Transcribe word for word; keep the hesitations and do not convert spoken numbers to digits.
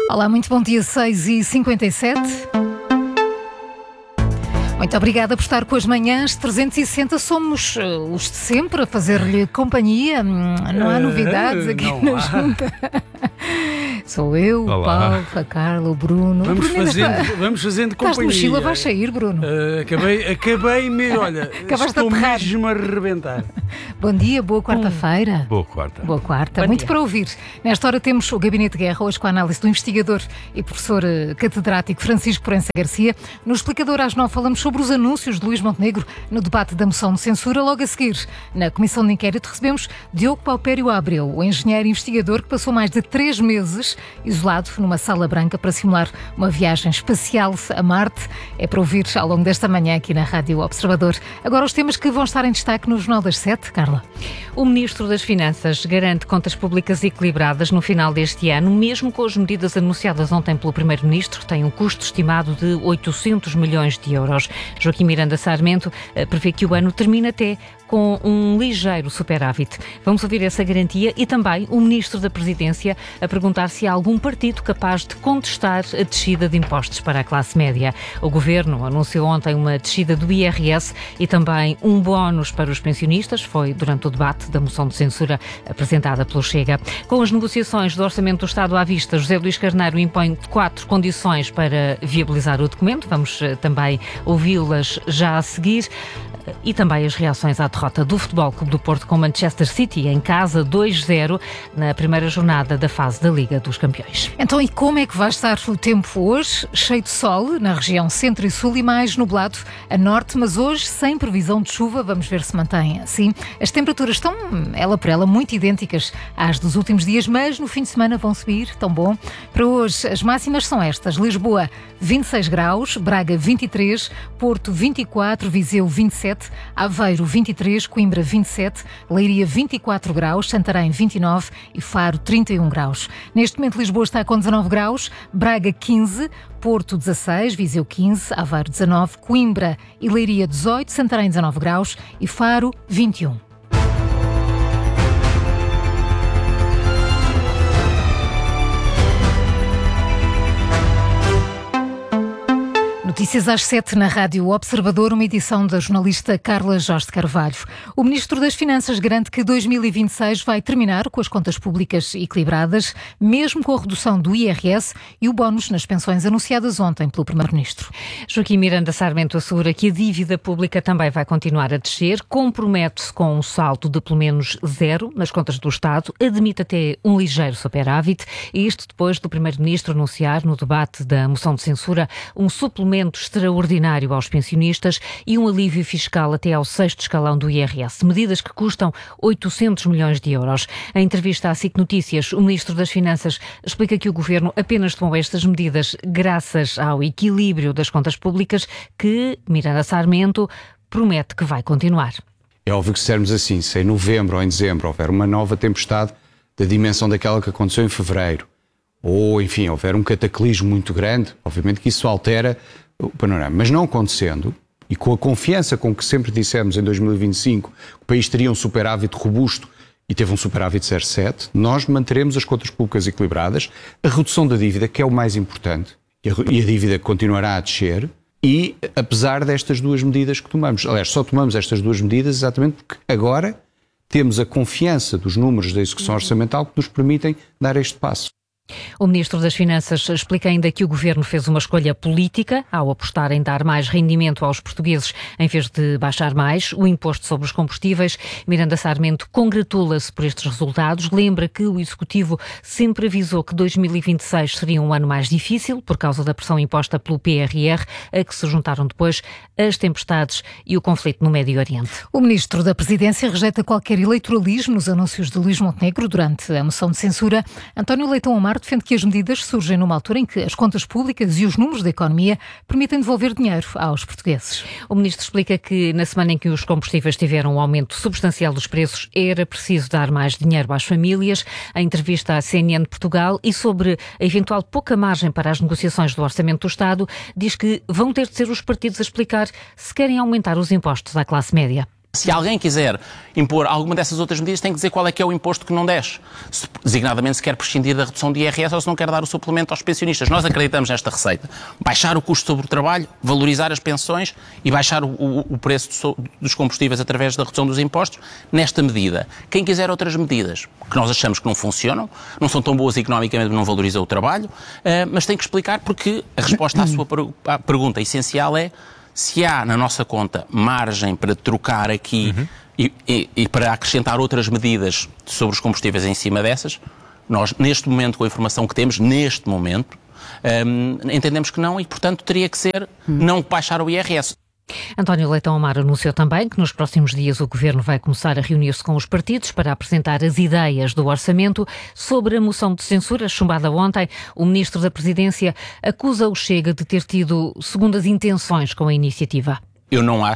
Olá, muito bom dia, seis e cinquenta e sete. Muito obrigada por estar com as manhãs trezentos e sessenta. Somos uh, os de sempre a fazer-lhe companhia. Não há novidades aqui não na há. junta. Sou eu, o Paulo, a Carla, o Bruno. Vamos, o Bruno fazendo, está... vamos fazendo companhia. Estás de mochila, vais sair, Bruno. Uh, acabei, acabei me, olha, Acabaste estou de aterrar. mesmo a arrebentar. Bom dia, boa quarta-feira. Boa quarta. Boa quarta. Bom Muito dia. para ouvir. Nesta hora temos o Gabinete de Guerra, hoje com a análise do investigador e professor eh, catedrático Francisco Proença Garcia. No Explicador às nove falamos sobre os anúncios de Luís Montenegro no debate da moção de censura. Logo a seguir, na Comissão de Inquérito, recebemos Diogo Paupério Abreu, o engenheiro investigador que passou mais de três meses isolado numa sala branca para simular uma viagem espacial a Marte. É para ouvir ao longo desta manhã aqui na Rádio Observador. Agora os temas que vão estar em destaque no Jornal das Sete, Carla. O Ministro das Finanças garante contas públicas equilibradas no final deste ano, mesmo com as medidas anunciadas ontem pelo Primeiro-Ministro, que têm um custo estimado de oitocentos milhões de euros. Joaquim Miranda Sarmento prevê que o ano termine até com um ligeiro superávit. Vamos ouvir essa garantia e também o Ministro da Presidência a perguntar se há algum partido capaz de contestar a descida de impostos para a classe média. O Governo anunciou ontem uma descida do I R S e também um bónus para os pensionistas. Foi durante o debate da moção de censura apresentada pelo Chega. Com as negociações do Orçamento do Estado à vista, José Luís Carneiro impõe quatro condições para viabilizar o documento. Vamos também ouvi-las já a seguir. E também as reações à derrota do Futebol Clube do Porto com Manchester City em casa dois zero na primeira jornada da fase da Liga dos Campeões. Então, e como é que vai estar o tempo hoje? Cheio de sol na região centro e sul e mais nublado a norte, mas hoje sem previsão de chuva. Vamos ver se mantém assim. As temperaturas estão, ela por ela, muito idênticas às dos últimos dias, mas no fim de semana vão subir, tão bom. Para hoje, as máximas são estas: Lisboa, vinte e seis graus, Braga, vinte e três, Porto, vinte e quatro, Viseu, vinte e sete, Aveiro, vinte e três, Coimbra, vinte e sete, Leiria, vinte e quatro graus, Santarém, vinte e nove e Faro, trinta e um graus. Neste momento, Lisboa está com dezanove graus, Braga, quinze, Porto, dezasseis, Viseu, quinze, Aveiro, dezanove, Coimbra e Leiria, dezoito, Santarém, dezanove graus e Faro, vinte e um. Notícias às sete na Rádio Observador, uma edição da jornalista Carla Jorge de Carvalho. O Ministro das Finanças garante que dois mil e vinte e seis vai terminar com as contas públicas equilibradas, mesmo com a redução do I R S e o bónus nas pensões anunciadas ontem pelo Primeiro-Ministro. Joaquim Miranda Sarmento assegura que a dívida pública também vai continuar a descer, compromete-se com um saldo de pelo menos zero nas contas do Estado, admite até um ligeiro superávit, e isto depois do Primeiro-Ministro anunciar no debate da moção de censura um suplemento extraordinário aos pensionistas e um alívio fiscal até ao sexto escalão do I R S, medidas que custam oitocentos milhões de euros. Em entrevista à S I C Notícias, o Ministro das Finanças explica que o Governo apenas tomou estas medidas graças ao equilíbrio das contas públicas que Miranda Sarmento promete que vai continuar. É óbvio que se dissermos assim, se em novembro ou em dezembro houver uma nova tempestade da dimensão daquela que aconteceu em fevereiro, ou enfim, houver um cataclismo muito grande, obviamente que isso altera o panorama. Mas não acontecendo, e com a confiança com que sempre dissemos em dois mil e vinte e cinco que o país teria um superávit robusto e teve um superávit de zero vírgula sete, nós manteremos as contas públicas equilibradas, a redução da dívida, que é o mais importante, e a, e a dívida continuará a descer, e apesar destas duas medidas que tomamos. Aliás, só tomamos estas duas medidas exatamente porque agora temos a confiança dos números da execução orçamental que nos permitem dar este passo. O Ministro das Finanças explica ainda que o Governo fez uma escolha política ao apostar em dar mais rendimento aos portugueses em vez de baixar mais o imposto sobre os combustíveis. Miranda Sarmento congratula-se por estes resultados, lembra que o Executivo sempre avisou que dois mil e vinte e seis seria um ano mais difícil por causa da pressão imposta pelo P R R, a que se juntaram depois as tempestades e o conflito no Médio Oriente. O Ministro da Presidência rejeita qualquer eleitoralismo nos anúncios de Luís Montenegro durante a moção de censura. António Leitão Amar defende que as medidas surgem numa altura em que as contas públicas e os números da economia permitem devolver dinheiro aos portugueses. O Ministro explica que na semana em que os combustíveis tiveram um aumento substancial dos preços, era preciso dar mais dinheiro às famílias. Em entrevista à C N N de Portugal e sobre a eventual pouca margem para as negociações do Orçamento do Estado, diz que vão ter de ser os partidos a explicar se querem aumentar os impostos à classe média. Se alguém quiser impor alguma dessas outras medidas, tem que dizer qual é que é o imposto que não desce. Se, designadamente, se quer prescindir da redução de I R S ou se não quer dar o suplemento aos pensionistas. Nós acreditamos nesta receita. Baixar o custo sobre o trabalho, valorizar as pensões e baixar o, o, o preço dos combustíveis através da redução dos impostos. Nesta medida, quem quiser outras medidas, que nós achamos que não funcionam, não são tão boas economicamente, não valorizam o trabalho, uh, mas tem que explicar porque a resposta à sua per- à pergunta essencial é: se há na nossa conta margem para trocar aqui uhum. e, e, e para acrescentar outras medidas sobre os combustíveis em cima dessas, nós, neste momento, com a informação que temos, neste momento, um, entendemos que não e, portanto, teria que ser uhum. não baixar o I R S. António Leitão Amar anunciou também que nos próximos dias o Governo vai começar a reunir-se com os partidos para apresentar as ideias do orçamento. Sobre a moção de censura chumbada ontem, o Ministro da Presidência acusa o Chega de ter tido segundas intenções com a iniciativa. Eu não acho